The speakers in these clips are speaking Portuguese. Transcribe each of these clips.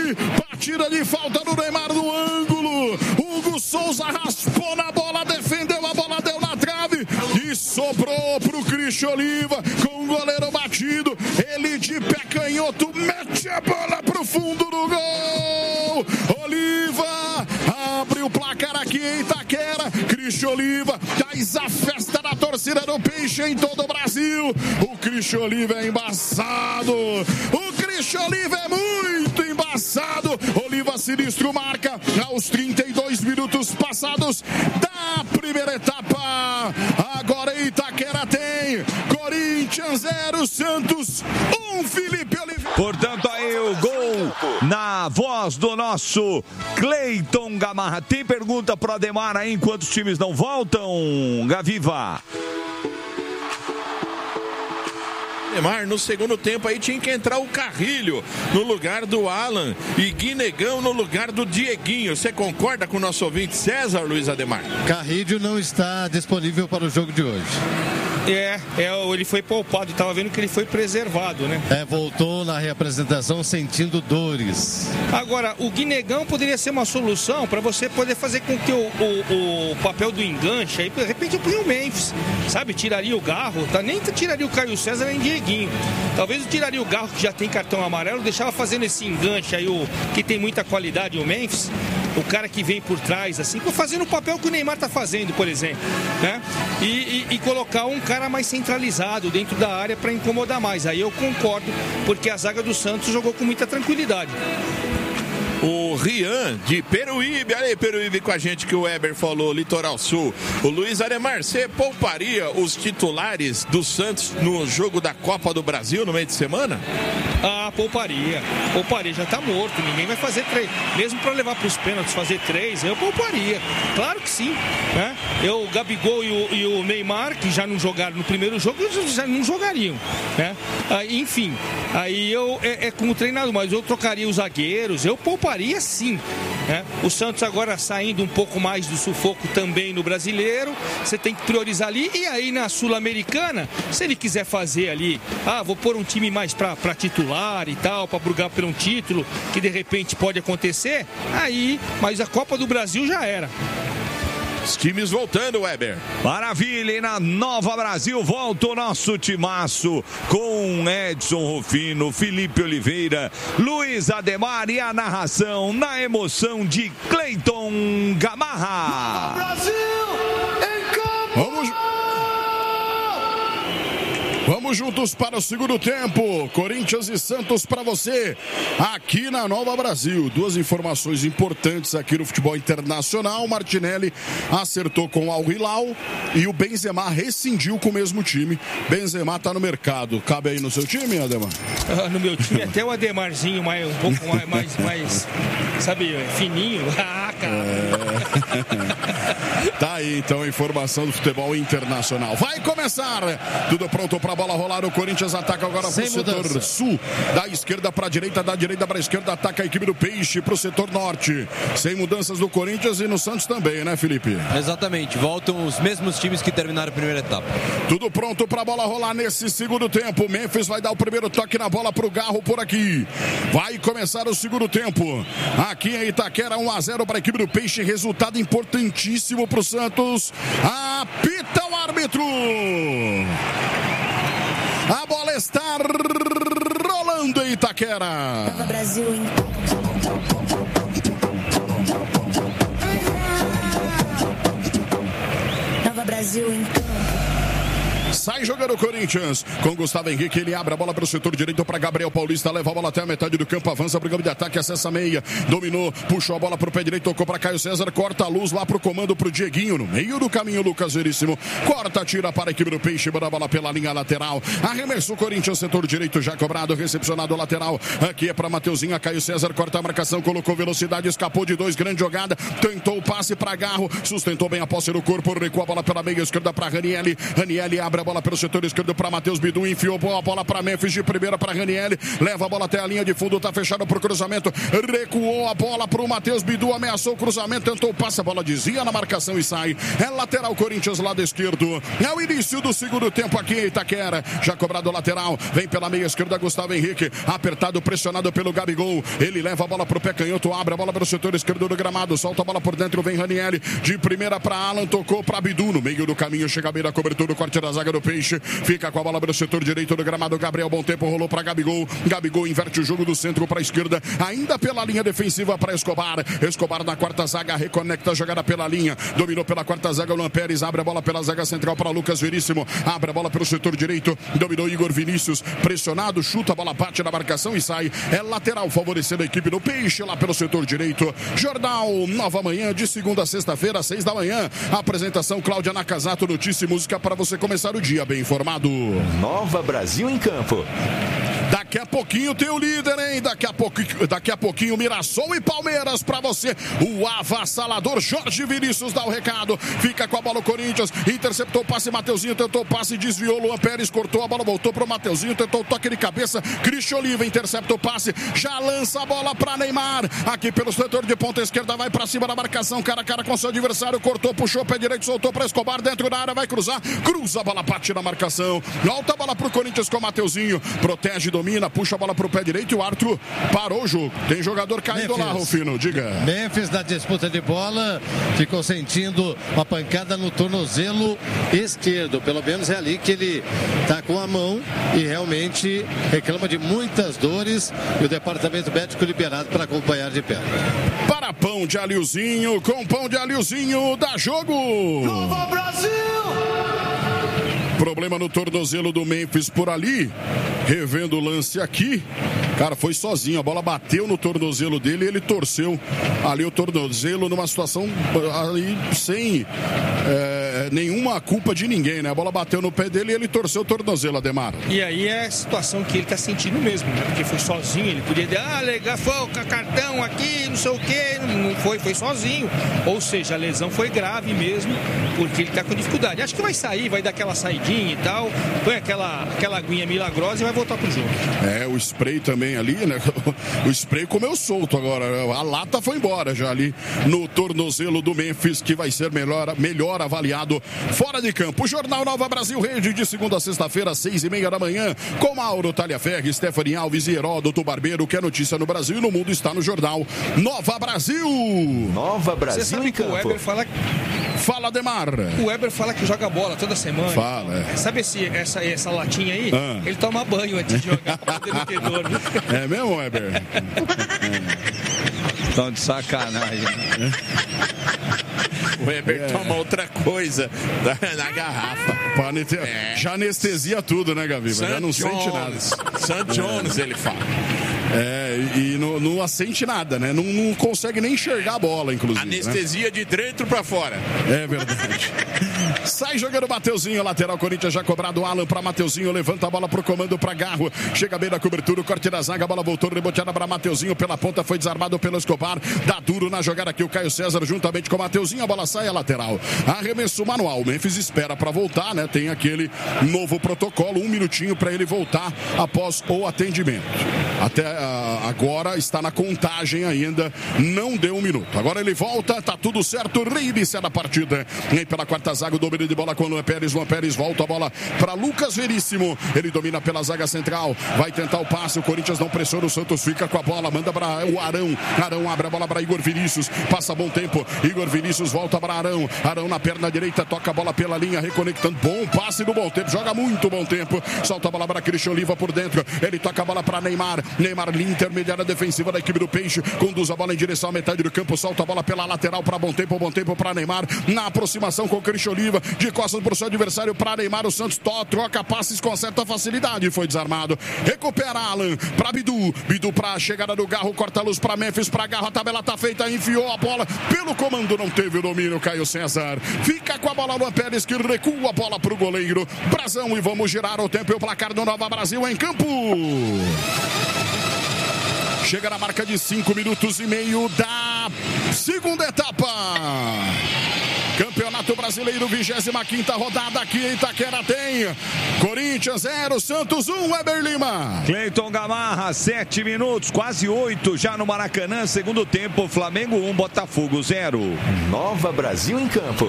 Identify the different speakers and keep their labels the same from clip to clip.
Speaker 1: batida de falta do Neymar no ângulo. Hugo Souza raspou na bola, defendeu a bola, deu na trave e sobrou pro Christian Oliva com o goleiro batido. Ele de pé canhoto mete a bola pro fundo do gol. Oliva abre o placar aqui em Itaquera. Christian Oliva faz a festa da torcida do Peixe em todo o Brasil. O Christian Oliva é embaçado. O Christian Oliva é muito embaçado. Oliva sinistro marca aos 32 minutos passados da primeira etapa. Agora em Itaquera tem Corinthians 0, Santos 1, Felipe Oliveira.
Speaker 2: Portanto, aí o gol na voz do nosso Cleiton Gamarra. Tem pergunta pro Ademar aí enquanto os times não voltam, Gaviva?
Speaker 3: Ademar, no segundo tempo aí tinha que entrar o Carrilho no lugar do Alan e Guinegão no lugar do Dieguinho. Você concorda com o nosso ouvinte César, Luiz Ademar?
Speaker 4: Carrilho não está disponível para o jogo de hoje.
Speaker 5: Ele foi poupado, estava vendo que ele foi preservado, né?
Speaker 4: Voltou na reapresentação sentindo dores.
Speaker 5: Agora, o Guinegão poderia ser uma solução para você poder fazer com que o papel do enganche, aí de repente eu punha o Memphis, sabe? Tiraria o Garro, nem tiraria o Caio César nem Dieguinho. Talvez eu tiraria o Garro, que já tem cartão amarelo, deixava fazendo esse enganche aí, que tem muita qualidade, o Memphis, o cara que vem por trás, assim, fazendo o papel que o Neymar tá fazendo, por exemplo, né? E colocar um cara mais centralizado dentro da área para incomodar mais. Aí eu concordo, porque a zaga do Santos jogou com muita tranquilidade.
Speaker 3: O Rian de Peruíbe, olha aí Peruíbe com a gente que o Weber falou, Litoral Sul. O Luiz Ademar, você pouparia os titulares do Santos no jogo da Copa do Brasil no meio de semana?
Speaker 5: Pouparia, já tá morto, ninguém vai fazer 3, mesmo para levar para os pênaltis, fazer 3, eu pouparia, claro que sim, né? O Gabigol e o Neymar, que já não jogaram no primeiro jogo, já não jogariam, né? Enfim, aí é como treinador, mas eu trocaria os zagueiros, eu pouparia sim, né? O Santos agora saindo um pouco mais do sufoco também no Brasileiro, você tem que priorizar ali, e aí na Sul-Americana, se ele quiser fazer ali, vou pôr um time mais para titular e tal, para brigar por um título, que de repente pode acontecer, aí, mas a Copa do Brasil já era.
Speaker 3: Os times voltando, Weber.
Speaker 2: Maravilha, e na Nova Brasil volta o nosso timaço com Edson Rufino, Felipe Oliveira, Luiz Ademar e a narração na emoção de Cleiton Gamarra.
Speaker 1: Nova Brasil em campo! Vamos juntos para o segundo tempo. Corinthians e Santos para você aqui na Nova Brasil. Duas informações importantes aqui no futebol internacional. O Martinelli acertou com o Al Hilal e o Benzema rescindiu com o mesmo time. Benzema está no mercado. Cabe aí no seu time, Ademar?
Speaker 5: No meu time até o Ademarzinho um pouco mais sabe, fininho.
Speaker 1: Tá aí então a informação do futebol internacional. Vai começar. Tudo pronto para a bola rolar. O Corinthians ataca agora para o setor sul. Da esquerda para a direita, da direita para a esquerda. Ataca a equipe do Peixe para o setor norte. Sem mudanças no Corinthians e no Santos também, né, Felipe?
Speaker 6: Exatamente. Voltam os mesmos times que terminaram a primeira etapa.
Speaker 1: Tudo pronto para a bola rolar nesse segundo tempo. Memphis vai dar o primeiro toque na bola para o Garro por aqui. Vai começar o segundo tempo. Aqui em Itaquera, 1-0 para a equipe do Peixe. Resultado importantíssimo para o Santos. Apita o árbitro. A bola está rolando em Itaquera.
Speaker 7: Nova Brasil em Nova Brasil em
Speaker 1: Sai jogando o Corinthians com Gustavo Henrique. Ele abre a bola para o setor direito para Gabriel Paulista. Leva a bola até a metade do campo. Avança para o campo de ataque. Acessa a meia. Dominou. Puxou a bola para o pé direito. Tocou para Caio César. Corta a luz lá para o comando para o Dieguinho. No meio do caminho, Lucas Veríssimo. Corta, tira para a equipe do Peixe. Manda a bola pela linha lateral. Arremessou o Corinthians. Setor direito já cobrado. Recepcionado lateral. Aqui é para Mateuzinho. Caio César corta a marcação. Colocou velocidade. Escapou de 2. Grande jogada. Tentou o passe para Garro. Sustentou bem a posse no corpo. Recuou a bola pela meia esquerda para Ranielli. Ranielli abre a bola bola pelo setor esquerdo para Matheus Bidu, enfiou a bola para Memphis, de primeira para Ranieri, leva a bola até a linha de fundo, tá fechado pro cruzamento, recuou a bola pro Matheus Bidu, ameaçou o cruzamento, tentou o passe, a bola desvia na marcação e sai. É lateral Corinthians, lado esquerdo. É o início do segundo tempo aqui em Itaquera. Já cobrado o lateral, vem pela meia esquerda Gustavo Henrique, apertado, pressionado pelo Gabigol. Ele leva a bola pro pé canhoto, abre a bola para o setor esquerdo do gramado, solta a bola por dentro, vem Ranieri, de primeira para Alan, tocou para Bidu, no meio do caminho, chega bem da cobertura, o corte da zaga do Peixe, fica com a bola pelo setor direito do gramado, Gabriel, bom tempo, rolou para Gabigol, Gabigol inverte o jogo do centro para a esquerda, ainda pela linha defensiva para Escobar, Escobar na quarta zaga, reconecta a jogada pela linha, dominou pela quarta zaga, o Luan Pérez, abre a bola pela zaga central para Lucas Veríssimo, abre a bola pelo setor direito, dominou Igor Vinícius, pressionado, chuta, a bola bate na marcação e sai, é lateral, favorecendo a equipe do Peixe lá pelo setor direito. Jornal Nova Manhã, de segunda a sexta-feira, às 6 da manhã. Apresentação Cláudia Nakazato, notícia e música para você começar o dia bem informado.
Speaker 8: Nova Brasil em campo.
Speaker 1: Daqui a pouquinho tem o líder, hein? Daqui a pouquinho Mirassol e Palmeiras pra você. O avassalador Jorge Vinícius dá o recado. Fica com a bola o Corinthians. Interceptou o passe, Mateuzinho tentou o passe, desviou, Luan Pérez cortou a bola, voltou pro Mateuzinho, tentou o toque de cabeça. Christian Oliva intercepta o passe, já lança a bola pra Neymar. Aqui pelo setor de ponta esquerda, vai pra cima da marcação, cara a cara com seu adversário, cortou, puxou o pé direito, soltou pra Escobar, dentro da área, vai cruzar, cruza a bola, bate na marcação. Volta a bola pro Corinthians com o Mateuzinho, protege, domina, puxa a bola pro pé direito e o árbitro parou o jogo. Tem jogador caído lá, Rufino, diga.
Speaker 4: Memphis na disputa de bola ficou sentindo uma pancada no tornozelo esquerdo, pelo menos é ali que ele tá com a mão e realmente reclama de muitas dores e o departamento médico liberado para acompanhar de perto.
Speaker 1: Para pão de alhozinho, com pão de alhozinho, dá jogo!
Speaker 8: Nova Brasil!
Speaker 1: Problema no tornozelo do Memphis por ali. Revendo o lance aqui. Cara, foi sozinho. A bola bateu no tornozelo dele e ele torceu ali o tornozelo numa situação ali sem nenhuma culpa de ninguém, né? A bola bateu no pé dele e ele torceu o tornozelo, Ademar.
Speaker 5: E aí é a situação que ele tá sentindo mesmo, né? Porque foi sozinho, ele podia dizer, legal, foi cartão aqui, não sei o quê. Não foi sozinho. Ou seja, a lesão foi grave mesmo, porque ele tá com dificuldade. Acho que vai sair, vai dar aquela saidinha e tal, põe aquela aguinha milagrosa e vai voltar pro jogo.
Speaker 1: O spray também ali, né? O spray comeu solto agora. A lata foi embora já ali no tornozelo do Memphis, que vai ser melhor avaliado fora de campo. O Jornal Nova Brasil Rede, de segunda a sexta-feira, às 6:30 da manhã, com Mauro Talhaferri, Stephanie Alves e Heródoto Barbeiro, que é notícia no Brasil e no mundo está no Jornal Nova Brasil.
Speaker 8: Nova Brasil.
Speaker 5: Você sabe
Speaker 8: em
Speaker 5: que
Speaker 8: campo.
Speaker 5: o Weber fala...
Speaker 1: Fala, Demar.
Speaker 5: O Weber fala que joga bola toda semana.
Speaker 1: Fala,
Speaker 5: Sabe essa latinha aí? Ele toma banho antes de jogar para o debatedor.
Speaker 1: É mesmo, Weber?
Speaker 2: Estão de sacanagem.
Speaker 3: O Weber toma outra coisa na garrafa.
Speaker 1: Já anestesia tudo, né, Gabi? Mas já não sente nada.
Speaker 3: St. John's, ele fala.
Speaker 1: E não assente nada, né? Não consegue nem enxergar a bola, inclusive.
Speaker 3: Anestesia, né? De dentro pra fora.
Speaker 1: É verdade. Sai jogando Mateuzinho, lateral Corinthians já cobrado, Alan pra Mateuzinho, levanta a bola pro comando pra Garro, chega bem na cobertura, o corte da zaga, a bola voltou reboteada pra Mateuzinho, pela ponta foi desarmado pelo Escobar, dá duro na jogada aqui o Caio César juntamente com o Mateuzinho, a bola sai a lateral, arremesso manual, o Memphis espera pra voltar, né? Tem aquele novo protocolo, 1 minutinho pra ele voltar após o atendimento. Até agora está na contagem ainda, não deu 1 minuto. Agora ele volta, tá tudo certo, reiniciada a partida. Vem pela quarta zaga, o domínio de bola com o Luan Pérez volta a bola para Lucas Veríssimo. Ele domina pela zaga central, vai tentar o passe, o Corinthians não pressiona, o Santos fica com a bola, manda para o Arão. Arão abre a bola para Igor Vinícius, passa bom tempo, Igor Vinícius volta para Arão. Arão na perna direita, toca a bola pela linha, reconectando, bom passe do bom tempo, joga muito bom tempo, solta a bola para Christian Oliva por dentro, ele toca a bola para Neymar, linha intermediária defensiva da equipe do Peixe, conduz a bola em direção à metade do campo, solta a bola pela lateral para bom tempo para Neymar, na aproximação com o Christian Oliva, de costas para o seu adversário, para Neymar, o Santos troca passes com certa facilidade, foi desarmado, recupera Alan para Bidu para a chegada do Garro, corta a luz para Memphis, para Garro, a tabela tá feita, enfiou a bola pelo comando, não teve o domínio, Caio César, fica com a bola Luan Pérez, que recua a bola para o goleiro Brazão, e vamos girar o tempo e o placar do Nova Brasil em campo. Chega na marca de 5 minutos e meio da segunda etapa. Campeonato Brasileiro, 25ª rodada aqui em Itaquera tem Corinthians 0, Santos 1, Weber Lima.
Speaker 2: Cleiton Gamarra, 7 minutos, quase 8 já no Maracanã, segundo tempo, Flamengo 1, Botafogo 0.
Speaker 8: Nova Brasil em campo.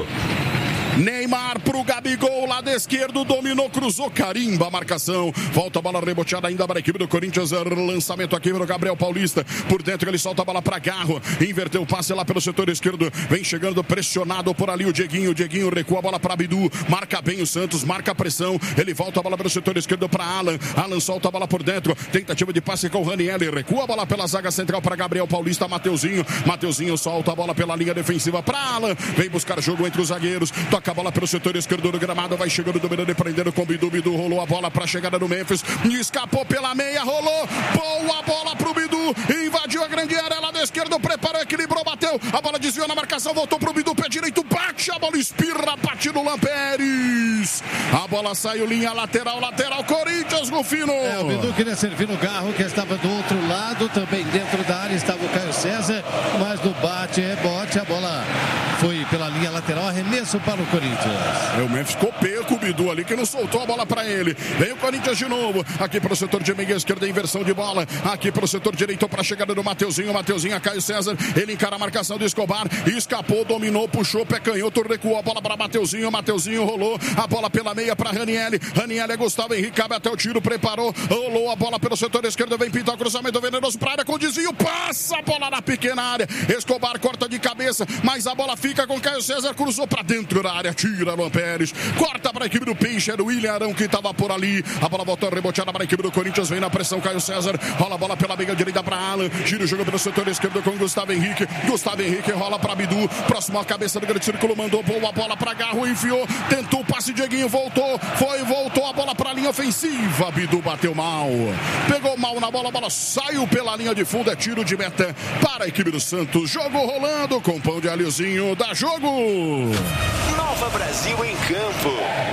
Speaker 1: Neymar pro Gabigol, lado esquerdo, dominou, cruzou, carimba a marcação. Volta a bola reboteada ainda para a equipe do Corinthians. Lançamento aqui para o Gabriel Paulista. Por dentro ele solta a bola para Garro. Inverteu o passe lá pelo setor esquerdo. Vem chegando pressionado por ali o Dieguinho. Dieguinho recua a bola para Bidu. Marca bem o Santos, marca a pressão. Ele volta a bola pelo setor esquerdo para Alan. Alan solta a bola por dentro. Tentativa de passe com o Raniel. Recua a bola pela zaga central para Gabriel Paulista. Mateuzinho. Mateuzinho solta a bola pela linha defensiva para Alan. Vem buscar jogo entre os zagueiros. Toca a bola pelo setor esquerdo do gramado, vai chegando, dominando e prendendo com o Bidu. Bidu rolou a bola para a chegada do Memphis, escapou pela meia, rolou, boa bola pro Bidu, invadiu a grande área, lado esquerdo, preparou, equilibrou, bateu, a bola desviou na marcação, voltou pro Bidu, pé direito, bate, a bola espirra, bate no Lampérez, a bola saiu, linha lateral, Corinthians, Rufino.
Speaker 4: O Bidu queria servir no Garro, que estava do outro lado, também dentro da área estava o Caio César, mas no bate-rebote, a bola foi pela linha lateral, arremesso para o Corinthians.
Speaker 1: O Memphis copeia com o Bidu ali, que não soltou a bola para ele. Vem o Corinthians de novo, aqui para o setor de meia esquerda, inversão de bola, aqui para o setor direito, para a chegada do Mateuzinho, a Caio César, ele encara a marcação do Escobar, escapou, dominou, puxou, pé canhoto, recuou a bola para Mateuzinho rolou, a bola pela meia para Raniel é Gustavo Henrique, cabe até o tiro, preparou, rolou a bola pelo setor esquerdo, vem pintar o cruzamento venenoso para a área, com desvio, passa a bola na pequena área, Escobar corta de cabeça, mas a bola fica com Caio César, cruzou para dentro da área, tira Lampérez, corta para a equipe do Peixe, era o William Arão que estava por ali, a bola voltou reboteada para a equipe do Corinthians, vem na pressão Caio César, rola a bola pela meia direita para Alan, gira o jogo pelo setor esquerdo com Gustavo Henrique rola para Bidu, próximo à cabeça do grande círculo, mandou boa bola para Garro, enfiou, tentou o passe, Dieguinho voltou a bola para a linha ofensiva, Bidu bateu mal, pegou mal na bola, a bola saiu pela linha de fundo, é tiro de meta para a equipe do Santos, jogo rolando com pão de alhozinho, dá jogo.
Speaker 8: Nova Brasil em campo.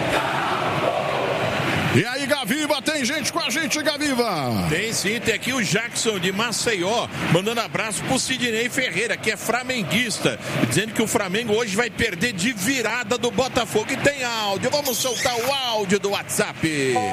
Speaker 1: E aí, Gaviva, tem gente com a gente, Gaviva?
Speaker 3: Tem sim, tem aqui o Jackson de Maceió, mandando abraço pro Sidney Ferreira, que é flamenguista, dizendo que o Flamengo hoje vai perder de virada do Botafogo. E tem áudio, vamos soltar o áudio do WhatsApp.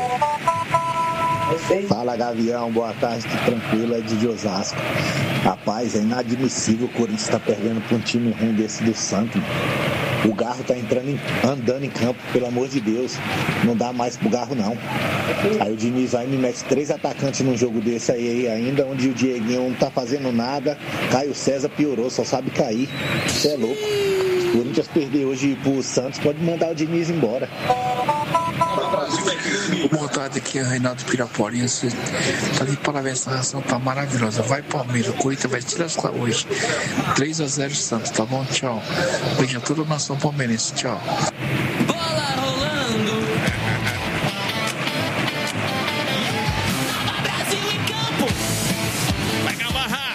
Speaker 9: Fala, Gavião, boa tarde, tranquilo, é de Osasco. Rapaz, é inadmissível o Corinthians tá perdendo pra um time ruim desse do Santos. O Garro tá andando em campo, pelo amor de Deus. Não dá mais pro Garro, não. Aí o Diniz vai e me mete 3 atacantes num jogo desse aí ainda, onde o Dieguinho não tá fazendo nada. Caio César piorou, só sabe cair. Isso é louco. O Corinthians perder hoje pro Santos, pode mandar o Diniz embora.
Speaker 10: Boa tarde, aqui é Reinaldo Piraporinha. Tá de parabéns, a ração tá maravilhosa. Vai Palmeiras, o Corinthians vai tirar essa hoje. 3-0 Santos, tá bom? Tchau. Beijo a toda a nação palmeirense, tchau.
Speaker 11: Bola rolando. Brasil em campo.
Speaker 3: Vai Gamarra.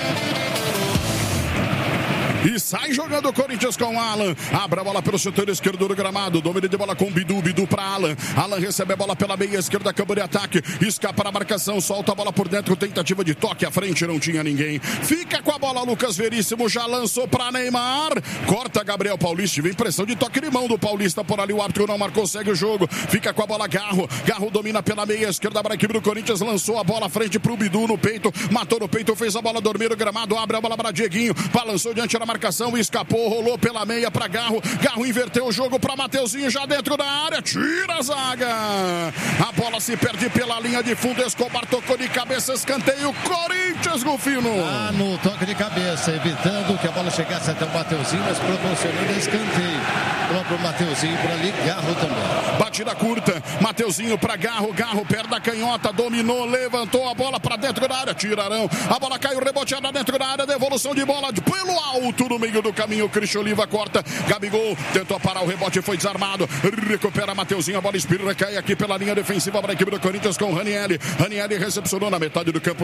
Speaker 1: E sai jogando o Corinthians com o Alan. Abre a bola pelo setor esquerdo do gramado. Domínio de bola com Bidu. Bidu para Alan. Alan recebe a bola pela meia esquerda. Campo de ataque. Escapa na marcação. Solta a bola por dentro. Tentativa de toque. À frente não tinha ninguém. Fica com a bola Lucas Veríssimo. Já lançou para Neymar. Corta Gabriel Paulista. Vem pressão de toque de mão do Paulista por ali. O árbitro não marcou. Segue o jogo. Fica com a bola Garro. Garro domina pela meia esquerda para a equipe do Corinthians. Lançou a bola à frente para o Bidu no peito. Matou no peito. Fez a bola dormir no gramado. Abre a bola para Dieguinho. Balançou diante da marcação. Escapou, rolou pela meia para Garro. Garro inverteu o jogo para Mateuzinho já dentro da área. Tira a zaga. A bola se perde pela linha de fundo. Escobar tocou de cabeça. Escanteio. Corinthians, Rufino.
Speaker 4: No toque de cabeça, evitando que a bola chegasse até o Mateuzinho, mas proporcionando escanteio. O próprio Mateuzinho por ali. Garro também.
Speaker 1: Batida curta. Mateuzinho para Garro. Garro perde a canhota. Dominou, levantou a bola para dentro da área. Tirarão. A bola caiu reboteada dentro da área. Devolução de bola pelo alto no meio do caminho. Cristian Oliva corta. Gabigol tentou parar o rebote, foi desarmado. Recupera Mateuzinho. A bola espirra, cai aqui pela linha defensiva para a equipe do Corinthians com Raniel. Raniel recepcionou na metade do campo.